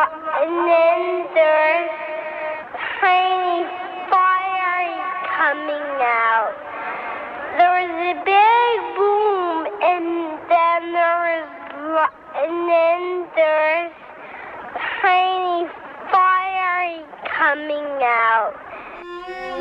and then there's tiny fire coming out. There was a big boom, and then there's tiny fire coming out.